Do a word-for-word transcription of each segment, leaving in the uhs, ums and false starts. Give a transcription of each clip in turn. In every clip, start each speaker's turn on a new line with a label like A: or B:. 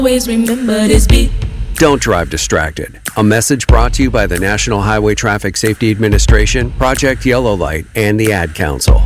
A: Always remember this beat.
B: Don't drive distracted. A message brought to you by the National Highway Traffic Safety Administration, Project Yellow Light, and the Ad Council.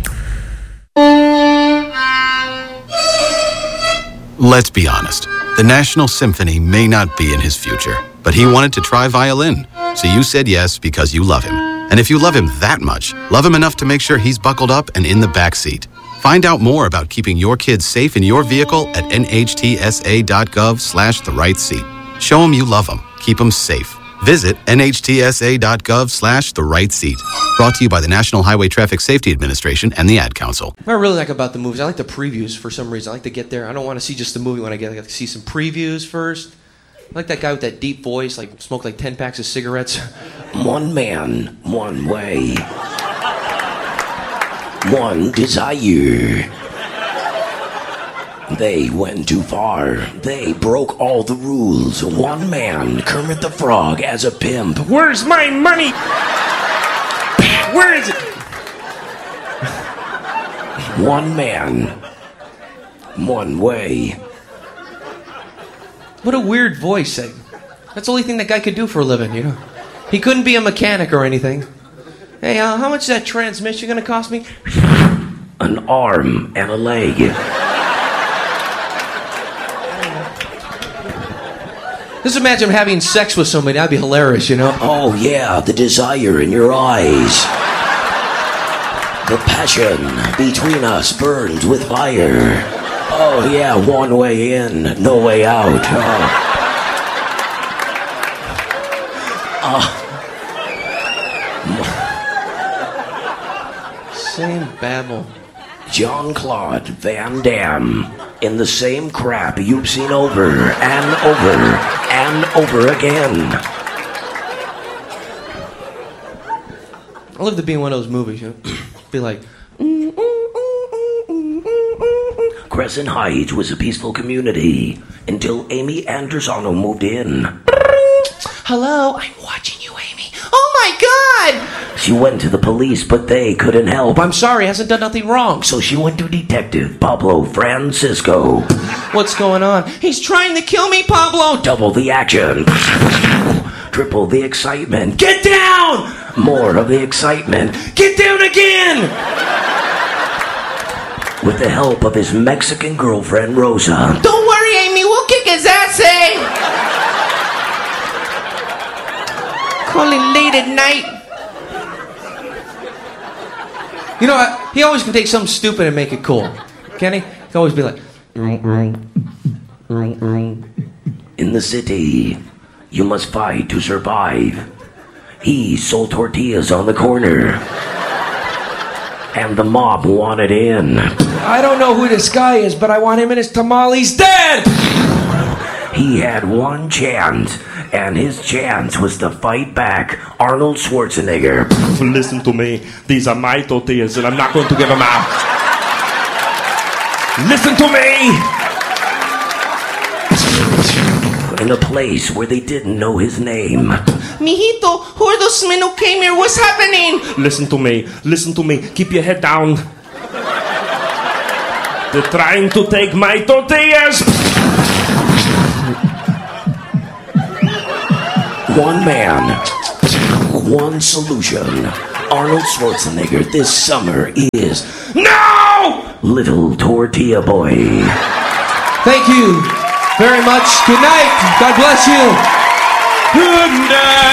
C: Let's be honest. The National Symphony may not be in his future, but he wanted to try violin. So you said yes because you love him. And if you love him that much, love him enough to make sure he's buckled up and in the back seat. Find out more about keeping your kids safe in your vehicle at nhtsa.gov slash the right seat. Show him you love him. Keep him safe. Visit nhtsa.gov slash the right seat. Brought to you by the National Highway Traffic Safety Administration and the Ad Council.
D: What I really like about the movies, I like the previews for some reason. I like to get there. I don't want to see just the movie when I get. I like to see some previews first. I like that guy with that deep voice, like smoked like ten packs of cigarettes.
E: One man, one way. One desire. They went too far. They broke all the rules. One man, Kermit the Frog, as a pimp.
F: Where's my money? Where is it?
E: One man, one way.
D: What a weird voice. That's the only thing that guy could do for a living, you know? He couldn't be a mechanic or anything. Hey, uh, how much is that transmission going to cost me?
E: An arm and a leg.
D: Just imagine having sex with somebody. That'd be hilarious, you know?
E: Oh, yeah, the desire in your eyes. The passion between us burns with fire. Oh, yeah, one way in, no way out. Oh.
D: Uh. Same babble.
E: Jean-Claude Van Damme in the same crap you've seen over and over and over again.
D: I love to be in one of those movies, you know? Be like...
E: Crescent Heights was a peaceful community until Amy Andersano moved in.
D: Hello, I'm watching you, Amy. Oh my God!
E: She went to the police, but they couldn't help.
D: I'm sorry, hasn't done nothing wrong.
E: So she went to Detective Pablo Francisco.
D: What's going on? He's trying to kill me, Pablo!
E: Double the action. Triple the excitement. Get down! More of the excitement. Get down again! With the help of his Mexican girlfriend, Rosa.
D: Don't worry, Amy, we'll kick his ass, eh? Calling late at night. You know what? He always can take something stupid and make it cool. Can he? He can always be like...
E: In the city, you must fight to survive. He sold tortillas on the corner. And the mob wanted in.
F: I don't know who this guy is, but I want him and his tamales dead!
E: He had one chance, and his chance was to fight back Arnold Schwarzenegger.
F: Listen to me. These are my tortillas, and I'm not going to give them out. Listen to me!
E: In a place where they didn't know his name.
D: Mijito, who are those men who came here? What's happening?
F: Listen to me. Listen to me. Keep your head down. They're trying to take my tortillas.
E: One man, one solution. Arnold Schwarzenegger this summer is
F: No!
E: Little Tortilla Boy.
D: Thank you very much. Good night. God bless you.
F: Good night.